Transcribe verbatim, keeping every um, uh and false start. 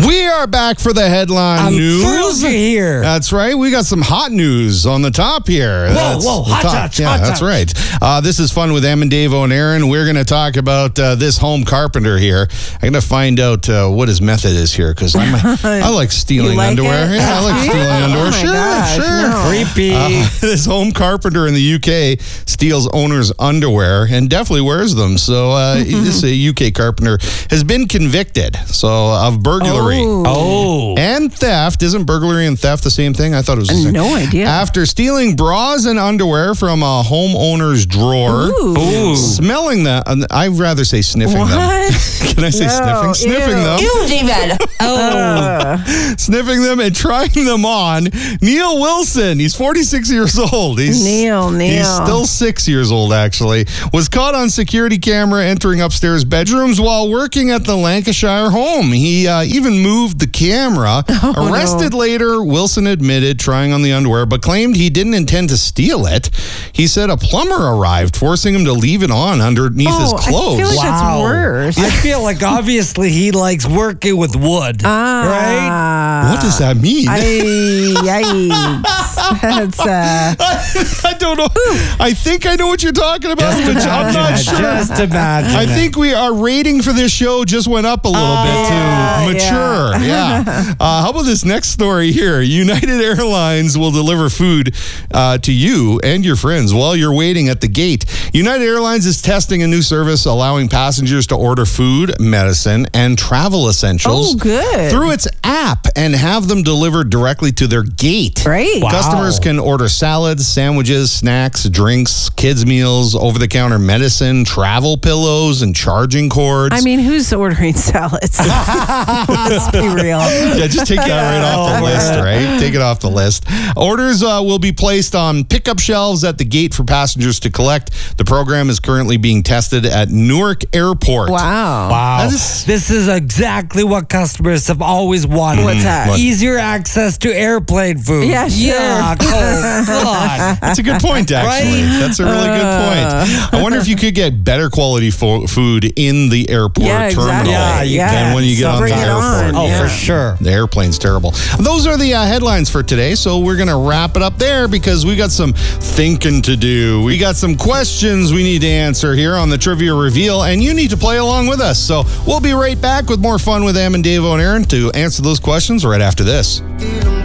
We are back for the headline I'm news. thrilled you're here. That's right. We got some hot news on the top here. Whoa, That's whoa, the hot top. touch, Yeah, hot that's touch. right. Uh, this is Fun with Em and Dave and Aaron. We're going to talk about uh, this home carpenter here. I'm going to find out uh, what his method is here because I like stealing You like underwear. it? Yeah, I like stealing Oh underwear. my Sure, gosh, sure. no. Creepy. Uh, this home carpenter in the U K steals owners' underwear and definitely wears them. So uh, this uh, U K carpenter has been convicted so of burglary. Oh. oh. And theft. Isn't burglary and theft the same thing? I thought it was the same. No idea. After stealing bras and underwear from a homeowner's drawer, Ooh. smelling them, I'd rather say sniffing them. What? Can I say No, sniffing? Sniffing ew. them. Ew, David. Uh, Sniffing them and trying them on. Neil Wilson, he's forty-six years old. He's, Neil, Neil. He's still six years old, actually. Was caught on security camera entering upstairs bedrooms while working at the Lancashire home. He uh, even moved the camera. Oh, Arrested no. later, Wilson admitted trying on the underwear, but claimed he didn't intend to steal it. He said a plumber arrived, forcing him to leave it on underneath Oh, his I clothes. feel like that's Wow. worse. I feel like obviously he likes working with wood, right? Ah. What does that mean? Ay, yikes. That's, uh, I don't know. I think I know what you're talking about, Just but I'm imagine not it. sure. Just imagine I it. think we our rating for this show just went up a little Oh, bit yeah, to mature. Yeah. Uh, how about this next story here? United Airlines will deliver food uh, to you and your friends while you're waiting at the gate. United Airlines is testing a new service allowing passengers to order food, medicine, and travel essentials Oh, good. through its app and have them delivered directly to their gate. Great. Wow. Customers can order salads, sandwiches, snacks, drinks, kids' meals, over-the-counter medicine, travel pillows, and charging cords. I mean, who's ordering salads? Let's be real. yeah, just take that right off the list, right? Take it off the list. Orders uh, will be placed on pickup shelves at the gate for passengers to collect. The program is currently being tested at Newark Airport. Wow. Wow. That is- This is exactly what customers have always wanted. What's that? What? Easier access to airplane food. Yeah, sure. Yuck. Oh, God. That's a good point, actually. Right? That's a really good point. I wonder if you could get better quality fo- food in the airport Yeah, terminal exactly. Yeah, you yeah. than when you get So on bring the it airport. on. Oh, yeah. for sure. The airplane's terrible. Those are the uh, headlines for today, so we're going to wrap it up there because we got some thinking to do. We got some questions we need to answer here on the Trivia Reveal, and you need to play along with us. So we'll be right back with more fun with Em and Dave and Aaron to answer those questions right after this.